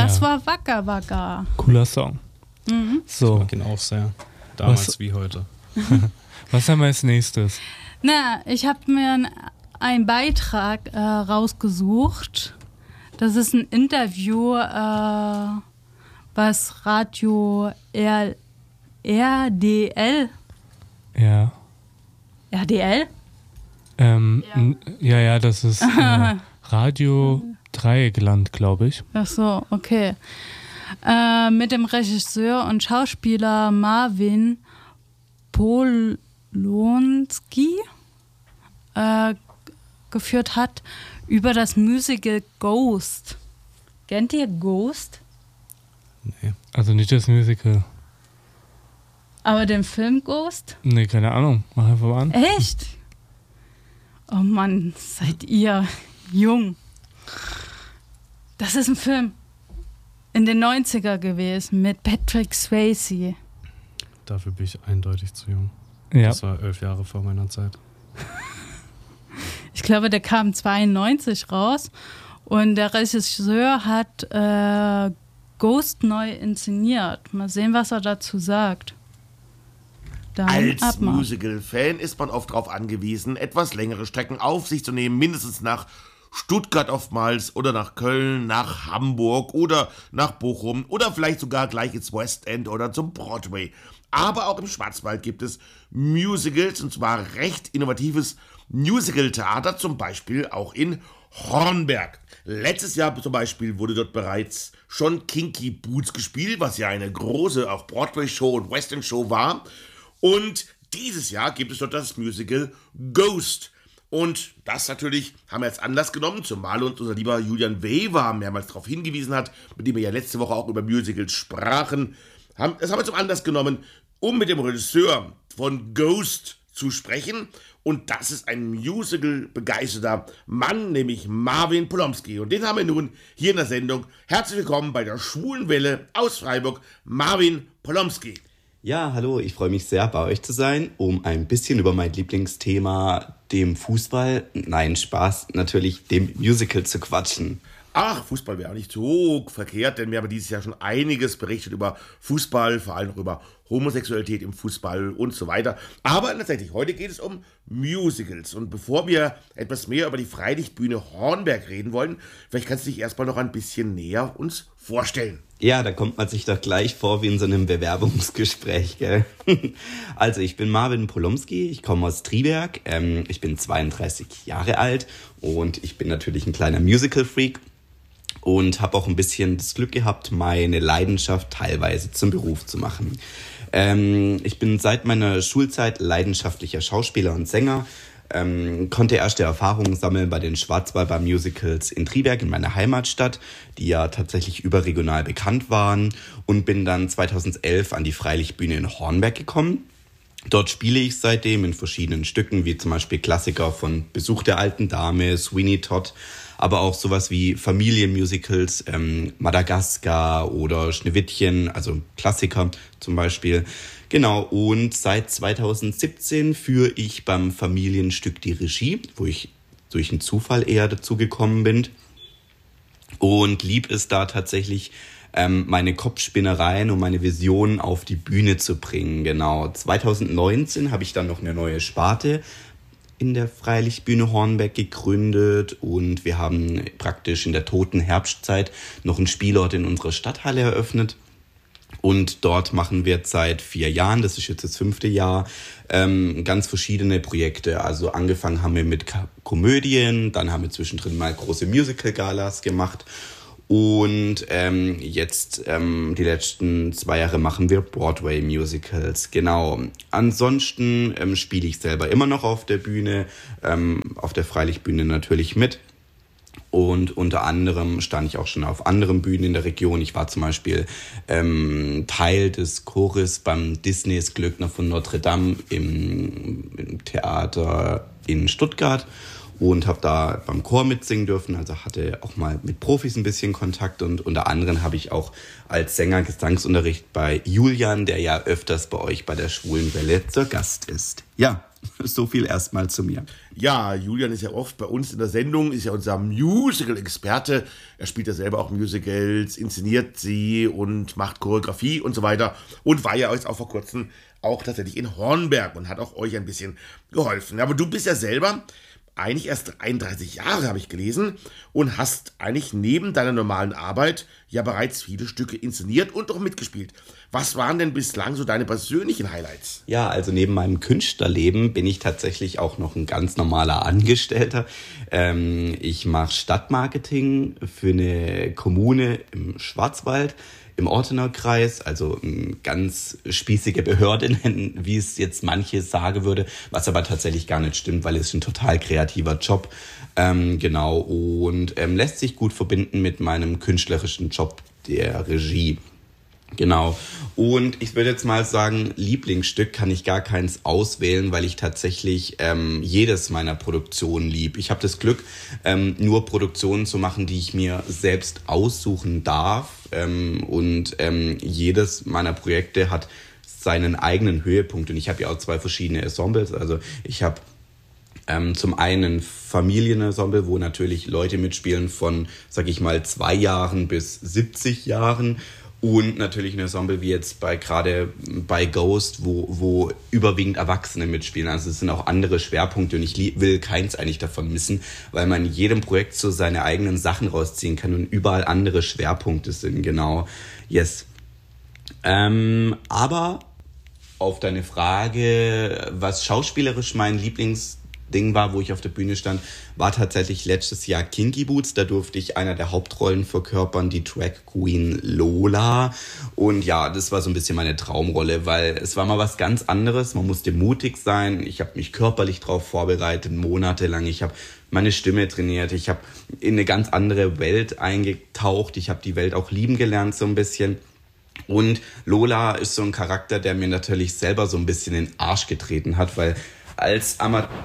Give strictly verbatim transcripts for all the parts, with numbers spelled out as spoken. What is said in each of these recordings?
Das ja. war Waka Waka. Cooler Song. Mhm. So. Ich mag ihn auch sehr. Damals Was? wie heute. Was haben wir als nächstes? Na, ich habe mir einen Beitrag äh, rausgesucht. Das ist ein Interview, äh, was Radio R- R D L. Ja. R D L? Ähm, ja. N- ja, ja, das ist äh, Radio Dreieckland, glaube ich. Ach so, okay. Äh, mit dem Regisseur und Schauspieler Marvin Polonsky äh, geführt hat über das Musical Ghost. Kennt ihr Ghost? Nee. Also nicht das Musical. Aber den Film Ghost? Nee, keine Ahnung. Mach einfach mal an. Echt? Oh Mann, seid ihr jung. Das ist ein Film in den neunziger gewesen mit Patrick Swayze. Dafür bin ich eindeutig zu jung. Ja. Das war elf Jahre vor meiner Zeit. Ich glaube, der kam zweiundneunzig raus und der Regisseur hat äh, Ghost neu inszeniert. Mal sehen, was er dazu sagt. Dann Als abmachen. Musical-Fan ist man oft darauf angewiesen, etwas längere Strecken auf sich zu nehmen, mindestens nach Stuttgart oftmals oder nach Köln, nach Hamburg oder nach Bochum oder vielleicht sogar gleich ins West End oder zum Broadway. Aber auch im Schwarzwald gibt es Musicals, und zwar recht innovatives Musical-Theater, zum Beispiel auch in Hornberg. Letztes Jahr zum Beispiel wurde dort bereits schon Kinky Boots gespielt, was ja eine große auch Broadway-Show und West End-Show war. Und dieses Jahr gibt es dort das Musical Ghost. Und das natürlich haben wir als Anlass genommen, zumal uns unser lieber Julian Weber mehrmals darauf hingewiesen hat, mit dem wir ja letzte Woche auch über Musicals sprachen. Das haben wir zum Anlass genommen, um mit dem Regisseur von Ghost zu sprechen. Und das ist ein Musical-begeisterter Mann, nämlich Marvin Polonsky. Und den haben wir nun hier in der Sendung. Herzlich willkommen bei der Schwulen Welle aus Freiburg, Marvin Polonsky. Ja, hallo, ich freue mich sehr, bei euch zu sein, um ein bisschen über mein Lieblingsthema, dem Fußball, nein, Spaß, natürlich dem Musical zu quatschen. Ach, Fußball wäre auch nicht so verkehrt, denn wir haben dieses Jahr schon einiges berichtet über Fußball, vor allem auch über Homosexualität im Fußball und so weiter. Aber tatsächlich, heute geht es um Musicals. Und bevor wir etwas mehr über die Freilichtbühne Hornberg reden wollen, vielleicht kannst du dich erstmal noch ein bisschen näher uns vorstellen. Ja, da kommt man sich doch gleich vor wie in so einem Bewerbungsgespräch, gell? Also, ich bin Marvin Polonsky, ich komme aus Triberg, ähm, ich bin zweiunddreißig Jahre alt und ich bin natürlich ein kleiner Musical-Freak. Und habe auch ein bisschen das Glück gehabt, meine Leidenschaft teilweise zum Beruf zu machen. Ähm, ich bin seit meiner Schulzeit leidenschaftlicher Schauspieler und Sänger, ähm, konnte erste Erfahrungen sammeln bei den Schwarzwälder Musicals in Triberg, in meiner Heimatstadt, die ja tatsächlich überregional bekannt waren, und bin dann zweitausendelf an die Freilichtbühne in Hornberg gekommen. Dort spiele ich seitdem in verschiedenen Stücken, wie zum Beispiel Klassiker von Besuch der alten Dame, Sweeney Todd, aber auch sowas wie Familienmusicals, ähm, Madagaskar oder Schneewittchen, also Klassiker zum Beispiel. Genau, und seit zweitausendsiebzehn führe ich beim Familienstück die Regie, wo ich durch einen Zufall eher dazu gekommen bin. Und lieb es da tatsächlich, ähm, meine Kopfspinnereien und meine Visionen auf die Bühne zu bringen. Genau, zweitausendneunzehn habe ich dann noch eine neue Sparte in der Freilichtbühne Hornberg gegründet und wir haben praktisch in der toten Herbstzeit noch einen Spielort in unserer Stadthalle eröffnet. Und dort machen wir jetzt seit vier Jahren, das ist jetzt das fünfte Jahr, ähm, ganz verschiedene Projekte. Also angefangen haben wir mit K- Komödien, dann haben wir zwischendrin mal große Musical-Galas gemacht. Und ähm, jetzt, ähm, die letzten zwei Jahre, machen wir Broadway-Musicals, genau. Ansonsten ähm, spiele ich selber immer noch auf der Bühne, ähm, auf der Freilichtbühne natürlich mit. Und unter anderem stand ich auch schon auf anderen Bühnen in der Region. Ich war zum Beispiel ähm, Teil des Chores beim Disneys Glöckner von Notre Dame im, im Theater in Stuttgart. Und habe da beim Chor mitsingen dürfen, also hatte auch mal mit Profis ein bisschen Kontakt. Und unter anderem habe ich auch als Sänger Gesangsunterricht bei Julian, der ja öfters bei euch bei der Schwulen Welle zu Gast ist. Ja, so viel erstmal zu mir. Ja, Julian ist ja oft bei uns in der Sendung, ist ja unser Musical-Experte. Er spielt ja selber auch Musicals, inszeniert sie und macht Choreografie und so weiter. Und war ja jetzt auch vor kurzem auch tatsächlich in Hornberg und hat auch euch ein bisschen geholfen. Aber du bist ja selber eigentlich erst dreiunddreißig Jahre, habe ich gelesen, und hast eigentlich neben deiner normalen Arbeit ja bereits viele Stücke inszeniert und auch mitgespielt. Was waren denn bislang so deine persönlichen Highlights? Ja, also neben meinem Künstlerleben bin ich tatsächlich auch noch ein ganz normaler Angestellter. Ähm, ich mache Stadtmarketing für eine Kommune im Schwarzwald, im Ortener Kreis, also eine ganz spießige Behörde nennen, wie es jetzt manche sagen würde, was aber tatsächlich gar nicht stimmt, weil es ist ein total kreativer Job, ähm, genau, und ähm, lässt sich gut verbinden mit meinem künstlerischen Job der Regie. Genau. Und ich würde jetzt mal sagen, Lieblingsstück kann ich gar keins auswählen, weil ich tatsächlich ähm, jedes meiner Produktionen lieb. Ich habe das Glück, ähm, nur Produktionen zu machen, die ich mir selbst aussuchen darf. Ähm, und ähm, jedes meiner Projekte hat seinen eigenen Höhepunkt. Und ich habe ja auch zwei verschiedene Ensembles. Also ich habe ähm, zum einen ein Familienensemble, wo natürlich Leute mitspielen von, sag ich mal, zwei Jahren bis siebzig Jahren. Und natürlich ein Ensemble wie jetzt bei gerade bei Ghost, wo, wo überwiegend Erwachsene mitspielen. Also es sind auch andere Schwerpunkte und ich will keins eigentlich davon missen, weil man in jedem Projekt so seine eigenen Sachen rausziehen kann und überall andere Schwerpunkte sind, genau. Yes. Ähm, aber auf deine Frage, was schauspielerisch mein Lieblings Ding war, wo ich auf der Bühne stand, war tatsächlich letztes Jahr Kinky Boots. Da durfte ich einer der Hauptrollen verkörpern, die Drag Queen Lola. Und ja, das war so ein bisschen meine Traumrolle, weil es war mal was ganz anderes. Man musste mutig sein. Ich habe mich körperlich drauf vorbereitet, monatelang. Ich habe meine Stimme trainiert. Ich habe in eine ganz andere Welt eingetaucht. Ich habe die Welt auch lieben gelernt so ein bisschen. Und Lola ist so ein Charakter, der mir natürlich selber so ein bisschen in den Arsch getreten hat, weil als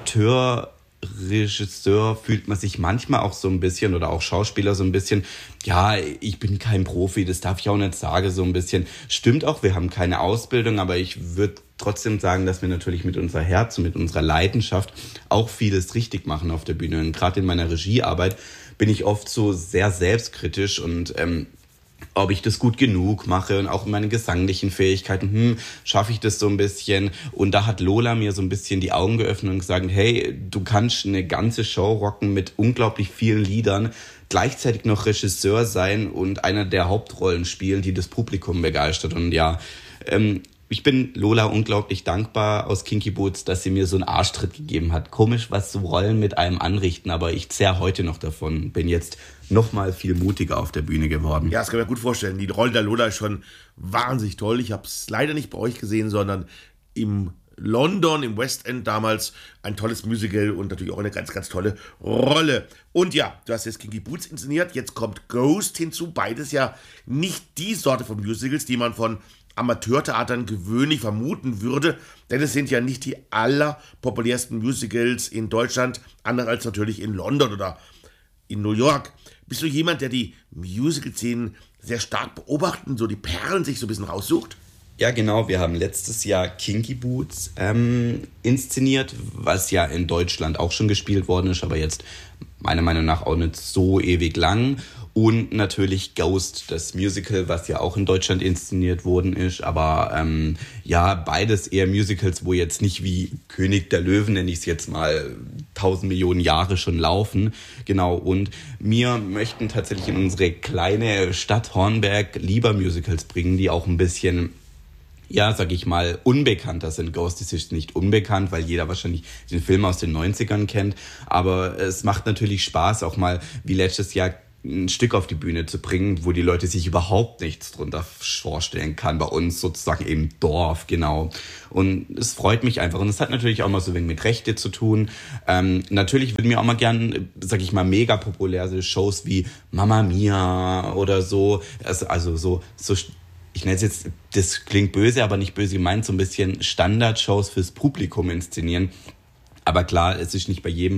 Amateurregisseur fühlt man sich manchmal auch so ein bisschen, oder auch Schauspieler so ein bisschen, ja, ich bin kein Profi, das darf ich auch nicht sagen, so ein bisschen. Stimmt auch, wir haben keine Ausbildung, aber ich würde trotzdem sagen, dass wir natürlich mit unser Herz und mit unserer Leidenschaft auch vieles richtig machen auf der Bühne. Und gerade in meiner Regiearbeit bin ich oft so sehr selbstkritisch und ähm, ob ich das gut genug mache und auch in meinen gesanglichen Fähigkeiten, hm, schaffe ich das so ein bisschen. Und da hat Lola mir so ein bisschen die Augen geöffnet und gesagt, hey, du kannst eine ganze Show rocken mit unglaublich vielen Liedern, gleichzeitig noch Regisseur sein und einer der Hauptrollen spielen, die das Publikum begeistert. Und ja, ähm, ich bin Lola unglaublich dankbar aus Kinky Boots, dass sie mir so einen Arschtritt gegeben hat. Komisch, was so Rollen mit einem anrichten, aber ich zehre heute noch davon. Bin jetzt noch mal viel mutiger auf der Bühne geworden. Ja, das kann man mir gut vorstellen. Die Rolle der Lola ist schon wahnsinnig toll. Ich habe es leider nicht bei euch gesehen, sondern im London, im West End damals. Ein tolles Musical und natürlich auch eine ganz, ganz tolle Rolle. Und ja, du hast jetzt Kinky Boots inszeniert. Jetzt kommt Ghost hinzu. Beides ja nicht die Sorte von Musicals, die man von Amateurtheatern gewöhnlich vermuten würde, denn es sind ja nicht die allerpopulärsten Musicals in Deutschland, anders als natürlich in London oder in New York. Bist du jemand, der die Musical-Szenen sehr stark beobachtet und so die Perlen sich so ein bisschen raussucht? Ja, genau. Wir haben letztes Jahr Kinky Boots ähm, inszeniert, was ja in Deutschland auch schon gespielt worden ist, aber jetzt meiner Meinung nach auch nicht so ewig lang. Und natürlich Ghost, das Musical, was ja auch in Deutschland inszeniert worden ist. Aber ähm, ja, beides eher Musicals, wo jetzt nicht wie König der Löwen, nenne ich es jetzt mal, tausend Millionen Jahre schon laufen. Genau, und wir möchten tatsächlich in unsere kleine Stadt Hornberg lieber Musicals bringen, die auch ein bisschen, ja, sag ich mal, unbekannter sind. Ghost ist nicht unbekannt, weil jeder wahrscheinlich den Film aus den neunzigern kennt. Aber es macht natürlich Spaß, auch mal wie letztes Jahr ein Stück auf die Bühne zu bringen, wo die Leute sich überhaupt nichts drunter vorstellen kann, bei uns sozusagen im Dorf, genau. Und es freut mich einfach. Und es hat natürlich auch mal so wenig mit Rechte zu tun. Ähm, natürlich würden wir auch mal gern, sag ich mal, mega populäre Shows wie Mamma Mia oder so, also, also so, so, ich nenne es jetzt, das klingt böse, aber nicht böse gemeint, so ein bisschen Standardshows fürs Publikum inszenieren. Aber klar, es ist nicht bei jedem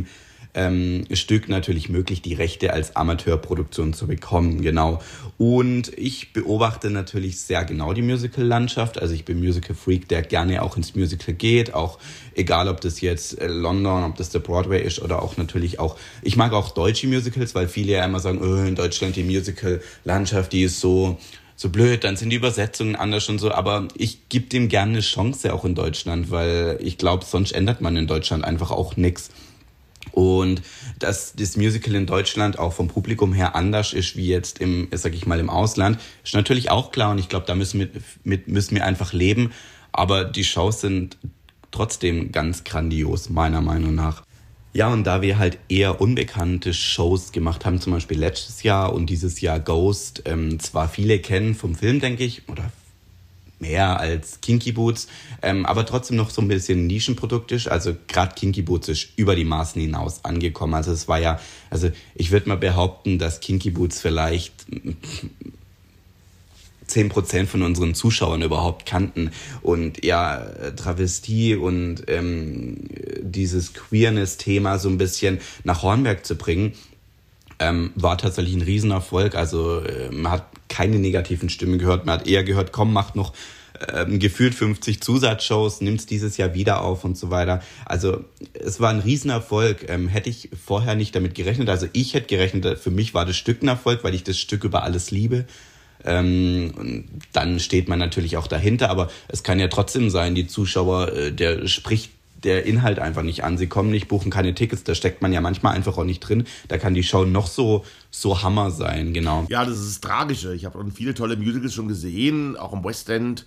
ähm, Stück natürlich möglich, die Rechte als Amateurproduktion zu bekommen, genau. Und ich beobachte natürlich sehr genau die Musical-Landschaft, also ich bin Musical-Freak, der gerne auch ins Musical geht, auch egal, ob das jetzt London, ob das der Broadway ist oder auch natürlich auch, ich mag auch deutsche Musicals, weil viele ja immer sagen, oh, in Deutschland die Musical-Landschaft, die ist so so blöd, dann sind die Übersetzungen anders und so, aber ich gebe dem gerne eine Chance auch in Deutschland, weil ich glaube, sonst ändert man in Deutschland einfach auch nichts. Und dass das Musical in Deutschland auch vom Publikum her anders ist wie jetzt im, sag ich mal, im Ausland, ist natürlich auch klar und ich glaube, da müssen wir, mit, müssen wir einfach leben, aber die Shows sind trotzdem ganz grandios, meiner Meinung nach. Ja, und da wir halt eher unbekannte Shows gemacht haben, zum Beispiel letztes Jahr und dieses Jahr Ghost, ähm, zwar viele kennen vom Film, denke ich, oder mehr als Kinky Boots, ähm, aber trotzdem noch so ein bisschen Nischenprodukt ist. Also gerade Kinky Boots ist über die Maßen hinaus angekommen. Also es war ja, also ich würde mal behaupten, dass Kinky Boots vielleicht zehn Prozent von unseren Zuschauern überhaupt kannten. Und ja, Travestie und ähm, dieses Queerness-Thema so ein bisschen nach Hornberg zu bringen, ähm, war tatsächlich ein Riesenerfolg. Also äh, man hat keine negativen Stimmen gehört. Man hat eher gehört, komm, macht noch ähm, gefühlt fünfzig Zusatzshows, nimmt's dieses Jahr wieder auf und so weiter. Also es war ein Riesenerfolg. Ähm, hätte ich vorher nicht damit gerechnet. Also ich hätte gerechnet, für mich war das Stück ein Erfolg, weil ich das Stück über alles liebe. Ähm, und dann steht man natürlich auch dahinter, aber es kann ja trotzdem sein, die Zuschauer, äh, der spricht der Inhalt einfach nicht an. Sie kommen nicht, buchen keine Tickets, da steckt man ja manchmal einfach auch nicht drin. Da kann die Show noch so, so Hammer sein, genau. Ja, das ist das Tragische. Ich habe viele tolle Musicals schon gesehen, auch im West End,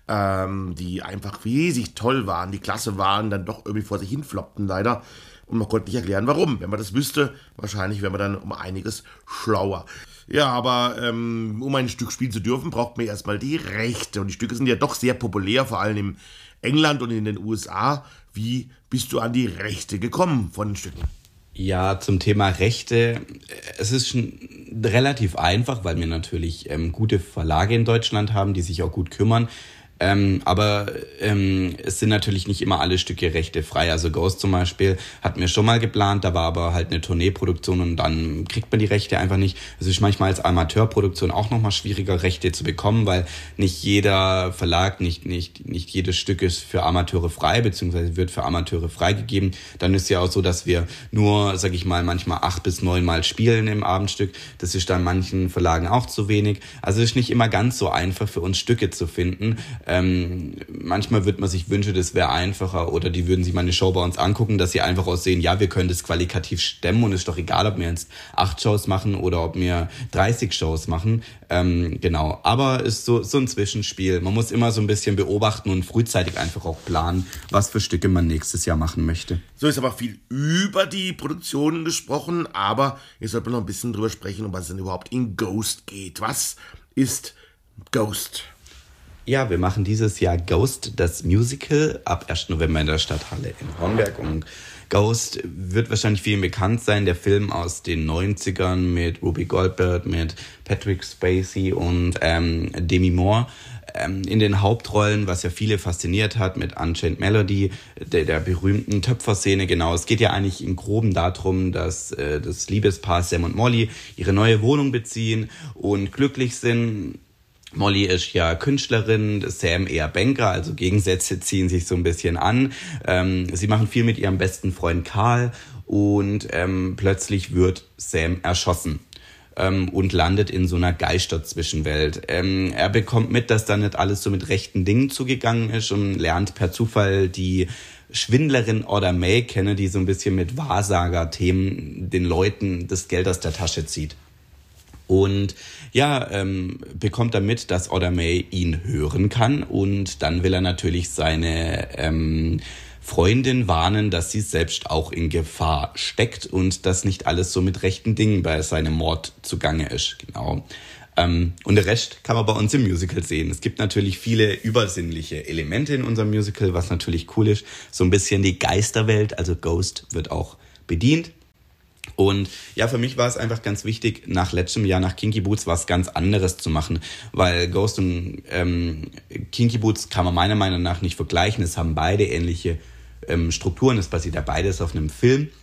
ähm, die einfach riesig toll waren, die klasse waren, dann doch irgendwie vor sich hin floppten leider. Und man konnte nicht erklären, warum. Wenn man das wüsste, wahrscheinlich wäre man dann um einiges schlauer. Ja, aber ähm, um ein Stück spielen zu dürfen, braucht man erstmal die Rechte. Und die Stücke sind ja doch sehr populär, vor allem in England und in den U S A. Wie bist du an die Rechte gekommen von den Stücken? Ja, zum Thema Rechte, es ist schon relativ einfach, weil wir natürlich ähm, gute Verlage in Deutschland haben, die sich auch gut kümmern. Ähm, aber ähm, es sind natürlich nicht immer alle Stücke rechtefrei. Also Ghost zum Beispiel hatten wir schon mal geplant, da war aber halt eine Tourneeproduktion und dann kriegt man die Rechte einfach nicht. Es ist manchmal als Amateurproduktion auch nochmal schwieriger, Rechte zu bekommen, weil nicht jeder Verlag, nicht, nicht, nicht jedes Stück ist für Amateure frei, beziehungsweise wird für Amateure freigegeben. Dann ist ja auch so, dass wir nur, sag ich mal, manchmal acht bis neun Mal spielen im Abendstück. Das ist dann manchen Verlagen auch zu wenig. Also es ist nicht immer ganz so einfach für uns Stücke zu finden. Ähm, manchmal würde man sich wünschen, das wäre einfacher oder die würden sich mal eine Show bei uns angucken, dass sie einfach aussehen, ja, wir können das qualitativ stemmen und ist doch egal, ob wir jetzt acht Shows machen oder ob wir dreißig Shows machen. Ähm, genau, aber es ist so, so ein Zwischenspiel. Man muss immer so ein bisschen beobachten und frühzeitig einfach auch planen, was für Stücke man nächstes Jahr machen möchte. So ist aber viel über die Produktionen gesprochen, aber jetzt sollte man noch ein bisschen drüber sprechen, um was es denn überhaupt in Ghost geht. Was ist Ghost? Ja, wir machen dieses Jahr Ghost, das Musical, ab ersten November in der Stadthalle in Hornberg. Und Ghost wird wahrscheinlich vielen bekannt sein, der Film aus den neunzigern mit Ruby Goldberg, mit Patrick Swayze und ähm, Demi Moore. Ähm, in den Hauptrollen, was ja viele fasziniert hat, mit Unchained Melody, der, der berühmten Töpferszene. Genau, es geht ja eigentlich im Groben darum, dass äh, das Liebespaar Sam und Molly ihre neue Wohnung beziehen und glücklich sind. Molly ist ja Künstlerin, Sam eher Banker, also Gegensätze ziehen sich so ein bisschen an. Ähm, sie machen viel mit ihrem besten Freund Karl und ähm, plötzlich wird Sam erschossen ähm, und landet in so einer Geisterzwischenwelt. Ähm, er bekommt mit, dass da nicht alles so mit rechten Dingen zugegangen ist und lernt per Zufall die Schwindlerin Order May kennen, die so ein bisschen mit Wahrsager-Themen den Leuten das Geld aus der Tasche zieht. Und ja, ähm, bekommt er mit, dass Order May ihn hören kann und dann will er natürlich seine ähm, Freundin warnen, dass sie selbst auch in Gefahr steckt und dass nicht alles so mit rechten Dingen bei seinem Mord zugange ist. Genau. Ähm, und der Rest kann man bei uns im Musical sehen. Es gibt natürlich viele übersinnliche Elemente in unserem Musical, was natürlich cool ist. So ein bisschen die Geisterwelt, also Ghost, wird auch bedient. Und ja, für mich war es einfach ganz wichtig, nach letztem Jahr, nach Kinky Boots, was ganz anderes zu machen, weil Ghost und ähm, Kinky Boots kann man meiner Meinung nach nicht vergleichen. Es haben beide ähnliche ähm, Strukturen, es basiert ja beides auf einem Film,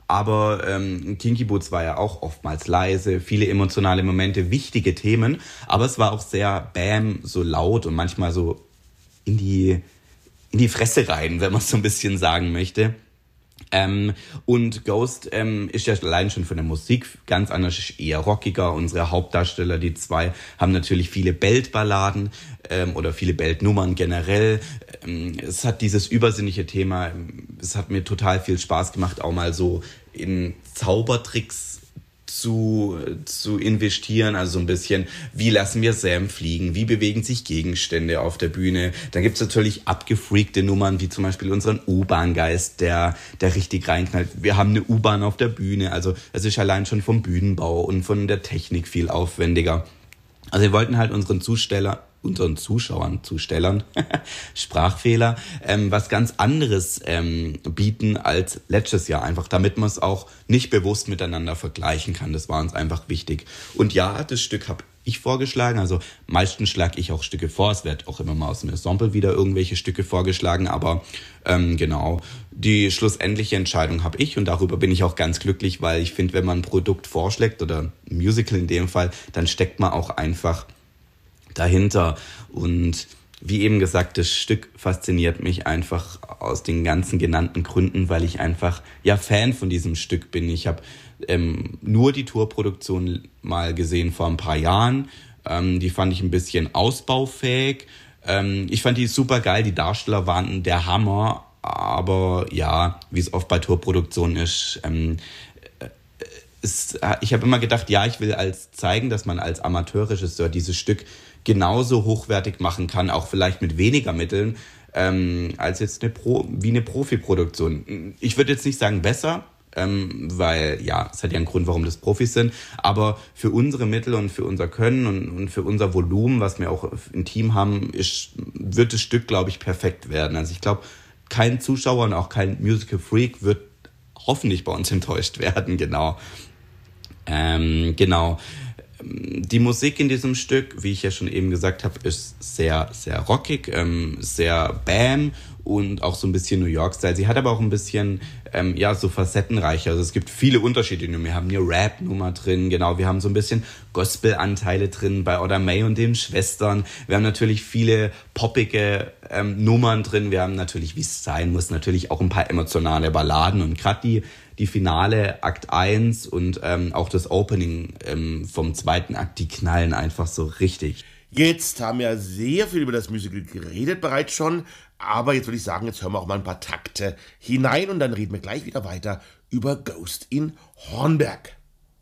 Aber ähm, Kinky Boots war ja auch oftmals leise, viele emotionale Momente, wichtige Themen. Aber es war auch sehr bam, so laut und manchmal so in die, in die Fresse rein, wenn man es so ein bisschen sagen möchte. Ähm, und Ghost ähm, ist ja allein schon von der Musik ganz anders, ist eher rockiger. Unsere Hauptdarsteller, die zwei, haben natürlich viele Beltballaden ähm, oder viele Beltnummern generell. Ähm, es hat dieses übersinnliche Thema, es hat mir total viel Spaß gemacht, auch mal so in Zaubertricks zu, zu investieren, also so ein bisschen, wie lassen wir Sam fliegen, wie bewegen sich Gegenstände auf der Bühne. Dann gibt's natürlich abgefreakte Nummern, wie zum Beispiel unseren U-Bahn-Geist, der, der richtig reinknallt. Wir haben eine U-Bahn auf der Bühne, also es ist allein schon vom Bühnenbau und von der Technik viel aufwendiger. Also wir wollten halt unseren Zusteller, unseren Zuschauern, Zustellern, Sprachfehler, ähm, was ganz anderes ähm, bieten als letztes Jahr. Einfach damit man es auch nicht bewusst miteinander vergleichen kann. Das war uns einfach wichtig. Und ja, das Stück habe ich vorgeschlagen. Also meistens schlage ich auch Stücke vor. Es wird auch immer mal aus dem Ensemble wieder irgendwelche Stücke vorgeschlagen. Aber ähm, genau, die schlussendliche Entscheidung habe ich. Und darüber bin ich auch ganz glücklich, weil ich finde, wenn man ein Produkt vorschlägt oder ein Musical in dem Fall, dann steckt man auch einfach dahinter. Und wie eben gesagt, das Stück fasziniert mich einfach aus den ganzen genannten Gründen, weil ich einfach ja Fan von diesem Stück bin. Ich habe ähm, nur die Tourproduktion mal gesehen vor ein paar Jahren. Ähm, die fand ich ein bisschen ausbaufähig. Ähm, ich fand die super geil. Die Darsteller waren der Hammer. Aber ja, wie es oft bei Tourproduktionen ist, ähm, es, ich habe immer gedacht, ja, ich will als zeigen, dass man als Amateurregisseur dieses Stück genauso hochwertig machen kann, auch vielleicht mit weniger Mitteln, ähm, als jetzt eine Pro, wie eine Profiproduktion. Ich würde jetzt nicht sagen besser, ähm, weil ja, es hat ja einen Grund, warum das Profis sind, aber für unsere Mittel und für unser Können und, und für unser Volumen, was wir auch im Team haben, ist, wird das Stück, glaube ich, perfekt werden. Also ich glaube, kein Zuschauer und auch kein Musical Freak wird hoffentlich bei uns enttäuscht werden, genau. Ähm, genau. Die Musik in diesem Stück, wie ich ja schon eben gesagt habe, ist sehr, sehr rockig, ähm, sehr bam und auch so ein bisschen New York-Style. Sie hat aber auch ein bisschen, ähm, ja, so facettenreicher. Also es gibt viele Unterschiede. Wir haben eine Rap-Nummer drin, genau. Wir haben so ein bisschen Gospel-Anteile drin bei Oda May und den Schwestern. Wir haben natürlich viele poppige ähm, Nummern drin. Wir haben natürlich, wie es sein muss, natürlich auch ein paar emotionale Balladen. Und gerade die Die Finale, Akt eins und ähm, auch das Opening ähm, vom zweiten Akt, die knallen einfach so richtig. Jetzt haben wir sehr viel über das Musical geredet bereits schon, aber jetzt würde ich sagen, jetzt hören wir auch mal ein paar Takte hinein und dann reden wir gleich wieder weiter über Ghost in Hornberg.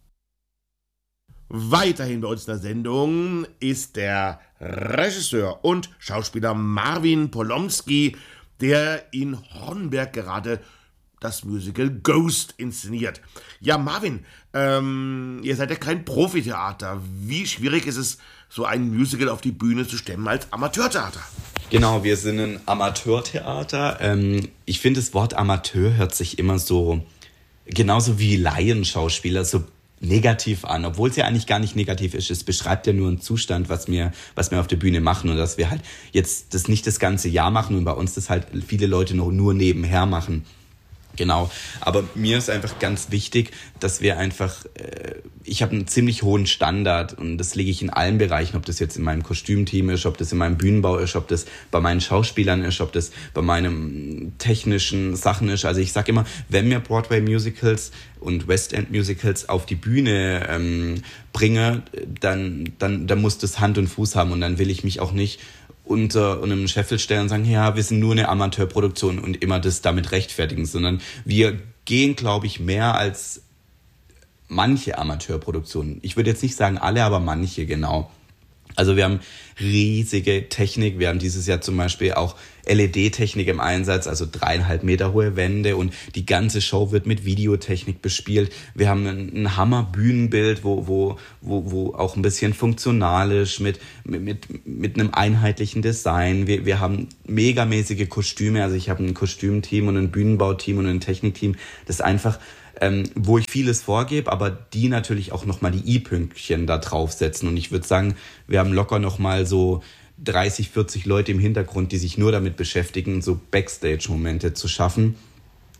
Weiterhin bei uns in der Sendung ist der Regisseur und Schauspieler Marvin Polomski, der in Hornberg gerade das Musical Ghost inszeniert. Ja, Marvin, ähm, ihr seid ja kein Profitheater. Wie schwierig ist es, so ein Musical auf die Bühne zu stemmen als Amateurtheater? Genau, wir sind ein Amateurtheater. Ähm, ich finde, das Wort Amateur hört sich immer so, genauso wie Laienschauspieler, so negativ an, obwohl es ja eigentlich gar nicht negativ ist. Es beschreibt ja nur einen Zustand, was wir, was wir auf der Bühne machen und dass wir halt jetzt das nicht das ganze Jahr machen und bei uns das halt viele Leute noch nur nebenher machen. Genau, aber mir ist einfach ganz wichtig, dass wir einfach, äh, ich habe einen ziemlich hohen Standard und das lege ich in allen Bereichen, ob das jetzt in meinem Kostümteam ist, ob das in meinem Bühnenbau ist, ob das bei meinen Schauspielern ist, ob das bei meinen technischen Sachen ist. Also ich sage immer, wenn wir Broadway-Musicals und West End-Musicals auf die Bühne ähm, bringe, dann, dann, dann muss das Hand und Fuß haben und dann will ich mich auch nicht unter einem Scheffel stellen und sagen, ja, wir sind nur eine Amateurproduktion und immer das damit rechtfertigen, sondern wir gehen, glaube ich, mehr als manche Amateurproduktionen. Ich würde jetzt nicht sagen alle, aber manche, genau. Also wir haben riesige Technik. Wir haben dieses Jahr zum Beispiel auch L E D-Technik im Einsatz, also dreieinhalb Meter hohe Wände und die ganze Show wird mit Videotechnik bespielt. Wir haben ein, ein Hammer-Bühnenbild, wo, wo, wo, wo auch ein bisschen funktional ist, mit, mit, mit einem einheitlichen Design. Wir, wir haben megamäßige Kostüme. Also ich habe ein Kostümteam und ein Bühnenbauteam und ein Technikteam, das einfach Ähm, wo ich vieles vorgebe, aber die natürlich auch nochmal die i-Pünktchen da draufsetzen. Und ich würde sagen, wir haben locker nochmal so dreißig, vierzig Leute im Hintergrund, die sich nur damit beschäftigen, so Backstage-Momente zu schaffen.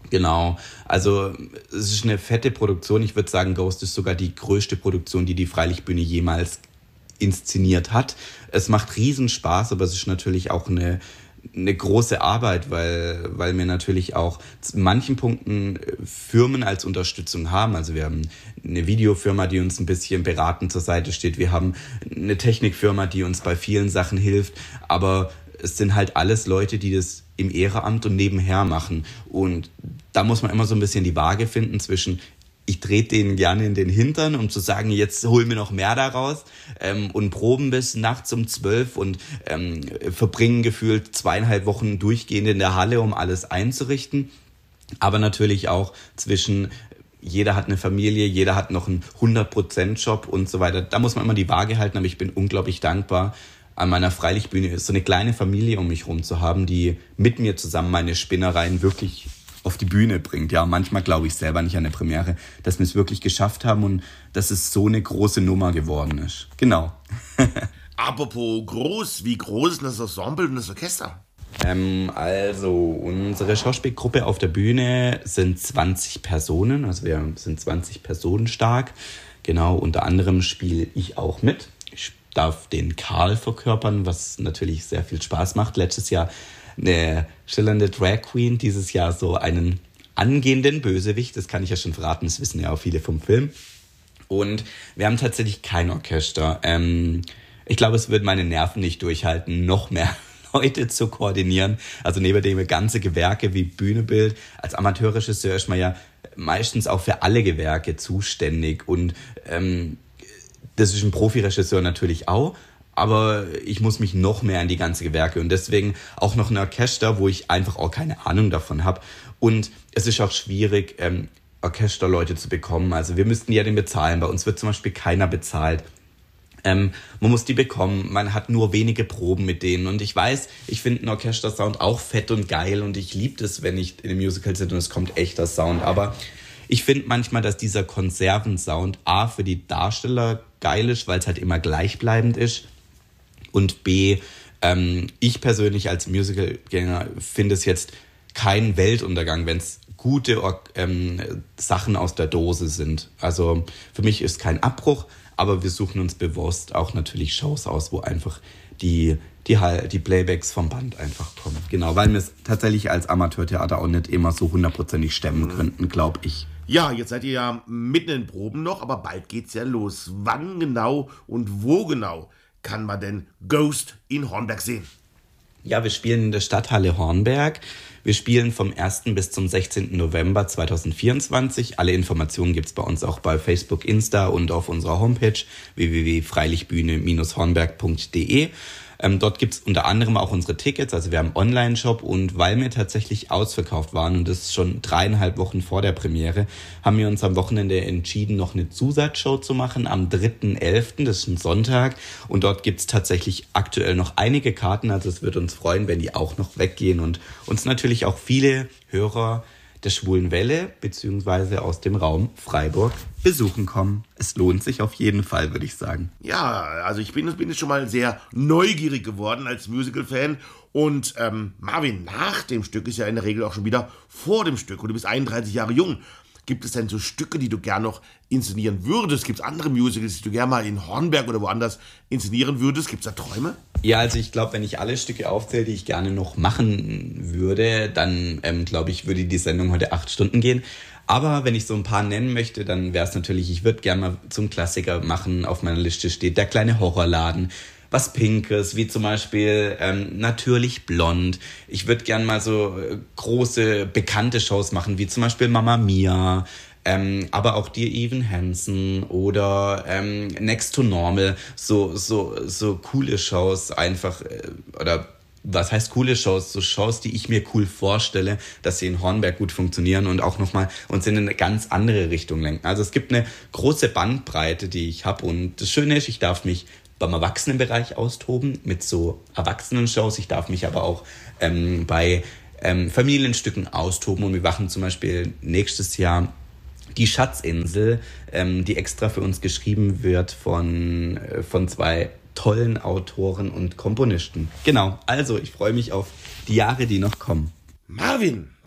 Genau, also es ist eine fette Produktion. Ich würde sagen, Ghost ist sogar die größte Produktion, die die Freilichtbühne jemals inszeniert hat. Es macht riesen Spaß, aber es ist natürlich auch eine, eine große Arbeit, weil, weil wir natürlich auch in manchen Punkten Firmen als Unterstützung haben. Also wir haben eine Videofirma, die uns ein bisschen beratend zur Seite steht. Wir haben eine Technikfirma, die uns bei vielen Sachen hilft. Aber es sind halt alles Leute, die das im Ehrenamt und nebenher machen. Und da muss man immer so ein bisschen die Waage finden zwischen, ich trete denen gerne in den Hintern, um zu sagen, jetzt holen wir noch mehr daraus ähm, und proben bis nachts um zwölf und ähm, verbringen gefühlt zweieinhalb Wochen durchgehend in der Halle, um alles einzurichten. Aber natürlich auch zwischen, jeder hat eine Familie, jeder hat noch einen hundert Prozent Job und so weiter. Da muss man immer die Waage halten, aber ich bin unglaublich dankbar, an meiner Freilichtbühne ist so eine kleine Familie um mich rum zu haben, die mit mir zusammen meine Spinnereien wirklich auf die Bühne bringt. Ja, manchmal glaube ich selber nicht an der Premiere, dass wir es wirklich geschafft haben und dass es so eine große Nummer geworden ist. Genau. Apropos groß, wie groß ist das Ensemble und das Orchester? Ähm, also, unsere Schauspielgruppe auf der Bühne sind zwanzig Personen, also wir sind zwanzig Personen stark. Genau, unter anderem spiele ich auch mit. Ich darf den Karl verkörpern, was natürlich sehr viel Spaß macht. Letztes Jahr eine schillernde Drag Queen, dieses Jahr so einen angehenden Bösewicht, das kann ich ja schon verraten, das wissen ja auch viele vom Film. Und wir haben tatsächlich kein Orchester. Ähm, ich glaube, es wird meine Nerven nicht durchhalten, noch mehr Leute zu koordinieren. Also neben dem ganze Gewerke wie Bühnebild, als Amateurregisseur ist man ja meistens auch für alle Gewerke zuständig und ähm, das ist ein Profiregisseur natürlich auch, aber ich muss mich noch mehr an die ganze Gewerke und deswegen auch noch ein Orchester, wo ich einfach auch keine Ahnung davon habe. Und es ist auch schwierig, ähm, Orchesterleute zu bekommen. Also wir müssten ja den bezahlen. Bei uns wird zum Beispiel keiner bezahlt. Ähm, man muss die bekommen, man hat nur wenige Proben mit denen. Und ich weiß, ich finde einen Orchestersound auch fett und geil und ich liebe das, wenn ich in einem Musical sitze und es kommt echter Sound. Aber ich finde manchmal, dass dieser Konservensound A für die Darsteller geil ist, weil es halt immer gleichbleibend ist. Und B, ähm, ich persönlich als Musicalgänger finde es jetzt kein Weltuntergang, wenn es gute ähm, Sachen aus der Dose sind. Also für mich ist kein Abbruch, aber wir suchen uns bewusst auch natürlich Shows aus, wo einfach die, die, die Playbacks vom Band einfach kommen. Genau, weil wir es tatsächlich als Amateurtheater auch nicht immer so hundertprozentig stemmen könnten, glaube ich. Ja, jetzt seid ihr ja mitten in Proben noch, aber bald geht's ja los. Wann genau und wo genau kann man denn Ghost in Hornberg sehen? Ja, wir spielen in der Stadthalle Hornberg. Wir spielen vom ersten bis zum sechzehnten November zweitausendvierundzwanzig. Alle Informationen gibt's bei uns auch bei Facebook, Insta und auf unserer Homepage w w w punkt freilichtbühne Bindestrich hornberg punkt d e. Ähm, dort gibt's unter anderem auch unsere Tickets, also wir haben einen Online-Shop und weil wir tatsächlich ausverkauft waren und das schon dreieinhalb Wochen vor der Premiere, haben wir uns am Wochenende entschieden, noch eine Zusatzshow zu machen am dritten elften, das ist ein Sonntag und dort gibt's tatsächlich aktuell noch einige Karten, also es würde uns freuen, wenn die auch noch weggehen und uns natürlich auch viele Hörer der Schwulen Welle beziehungsweise aus dem Raum Freiburg besuchen kommen. Es lohnt sich auf jeden Fall, würde ich sagen. Ja, also ich bin, bin jetzt schon mal sehr neugierig geworden als Musical-Fan. Und ähm, Marvin, nach dem Stück ist ja in der Regel auch schon wieder vor dem Stück. Und du bist einunddreißig Jahre jung. Gibt es denn so Stücke, die du gern noch inszenieren würdest? Gibt es andere Musicals, die du gerne mal in Hornberg oder woanders inszenieren würdest? Gibt es da Träume? Ja, also ich glaube, wenn ich alle Stücke aufzähle, die ich gerne noch machen würde, dann ähm, glaube ich, würde die Sendung heute acht Stunden gehen. Aber wenn ich so ein paar nennen möchte, dann wäre es natürlich, ich würde gerne mal zum Klassiker machen. Auf meiner Liste steht Der kleine Horrorladen. Was Pinkes, wie zum Beispiel ähm, Natürlich blond. Ich würde gern mal so äh, große, bekannte Shows machen, wie zum Beispiel Mamma Mia, ähm, aber auch Dear Evan Hansen oder ähm, Next to Normal. So, so, so coole Shows einfach, äh, oder was heißt coole Shows? So Shows, die ich mir cool vorstelle, dass sie in Hornberg gut funktionieren und auch nochmal uns in eine ganz andere Richtung lenken. Also es gibt eine große Bandbreite, die ich habe und das Schöne ist, ich darf mich beim Erwachsenenbereich austoben mit so Erwachsenen-Shows. Ich darf mich aber auch ähm, bei ähm, Familienstücken austoben und wir machen zum Beispiel nächstes Jahr Die Schatzinsel, ähm, die extra für uns geschrieben wird von, äh, von zwei tollen Autoren und Komponisten. Genau, also ich freue mich auf die Jahre, die noch kommen. Marvin,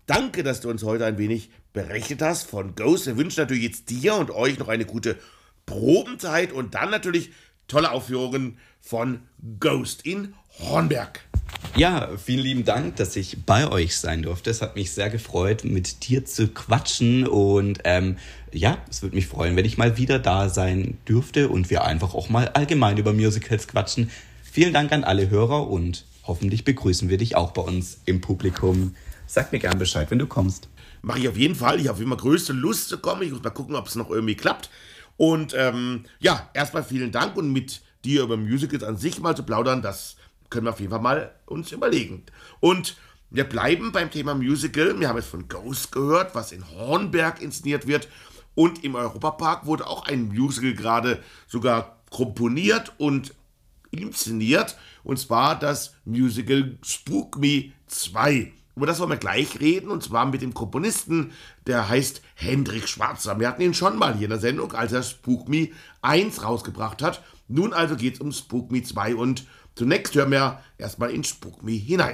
danke, dass du uns heute ein wenig berichtet hast von Ghost. Wir wünschen natürlich jetzt dir und euch noch eine gute Probenzeit und dann natürlich tolle Aufführungen von Ghost in Hornberg. Ja, vielen lieben Dank, dass ich bei euch sein durfte. Es hat mich sehr gefreut, mit dir zu quatschen. Und ähm, ja, es würde mich freuen, wenn ich mal wieder da sein dürfte und wir einfach auch mal allgemein über Musicals quatschen. Vielen Dank an alle Hörer und hoffentlich begrüßen wir dich auch bei uns im Publikum. Sag mir gern Bescheid, wenn du kommst. Mache ich auf jeden Fall. Ich habe immer größte Lust zu kommen. Ich muss mal gucken, ob es noch irgendwie klappt. Und ähm, ja, erstmal vielen Dank und mit dir über Musicals an sich mal zu plaudern, das können wir auf jeden Fall mal uns überlegen. Und wir bleiben beim Thema Musical. Wir haben jetzt von Ghost gehört, was in Hornberg inszeniert wird. Und im Europapark wurde auch ein Musical gerade sogar komponiert und inszeniert. Und zwar das Musical Spook Me zwei. Über das wollen wir gleich reden, und zwar mit dem Komponisten, der heißt Hendrik Schwarzer. Wir hatten ihn schon mal hier in der Sendung, als er Spook Me eins rausgebracht hat. Nun also geht es um Spook Me zwei und zunächst hören wir erstmal in Spook Me hinein.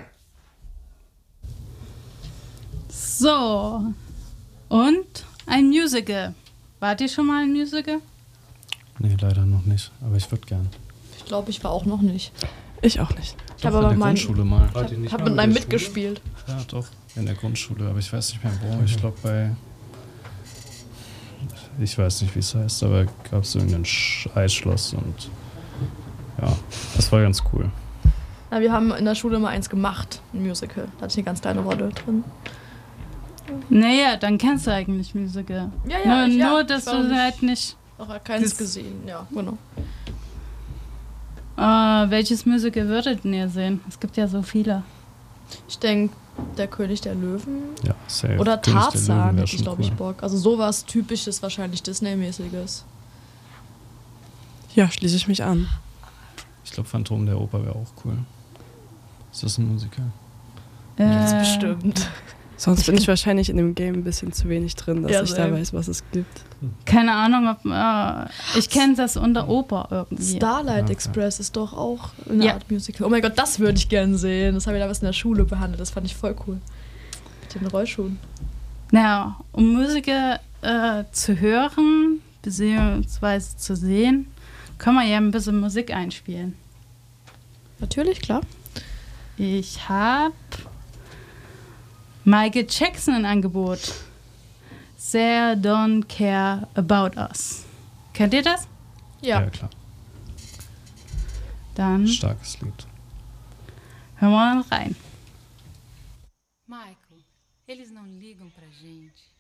So, und ein Musical. Wart ihr schon mal ein Musical? Nee, leider noch nicht, aber ich würde gern. Ich glaube, ich war auch noch nicht. Ich auch nicht. Ich habe in aber der mein, Grundschule mal. Ich habe mit einem mitgespielt. Ja, doch, in der Grundschule, aber ich weiß nicht mehr wo. Ich glaube bei... Ich weiß nicht, wie es heißt, aber gab es irgendein Sch- Eisschloss und ja, das war ganz cool. Na, wir haben in der Schule mal eins gemacht, ein Musical. Da hatte ich eine ganz kleine Rolle drin. Naja, dann kennst du eigentlich Musical. Ja, ja, Nur, ich, ja, nur dass ich war du nicht- halt nicht... Noch keins Das- gesehen, ja, genau. Äh, welches Musical würdet ihr sehen? Es gibt ja so viele. Ich denke, der König der Löwen Ja, safe. oder König der Löwen Tarzan wär hätte ich, schon glaube ich, cool. Bock. Also sowas Typisches, wahrscheinlich Disney-mäßiges. Ja, schließe ich mich an. Ich glaube, Phantom der Oper wäre auch cool. Ist das ein Musical? Äh, Bestimmt. Sonst bin ich wahrscheinlich in dem Game ein bisschen zu wenig drin, dass Ja, ich da same. weiß, was es gibt. Keine Ahnung, ob... Äh, ich kenne das unter Oper irgendwie. Starlight Okay. Express ist doch auch eine Ja. Art Musical. Oh mein Gott, das würde ich gerne sehen. Das haben wir damals in der Schule behandelt. Das fand ich voll cool. Mit den Rollschuhen. Naja, um Musical äh, zu hören, beziehungsweise zu sehen, können wir ja ein bisschen Musik einspielen. Natürlich, klar. Ich habe Michael Jackson ein Angebot. They Don't Care About Us. Kennt ihr das? Ja. Ja, klar. Dann Starkes Lied. hören wir mal rein. Michael, eles não ligam pra gente.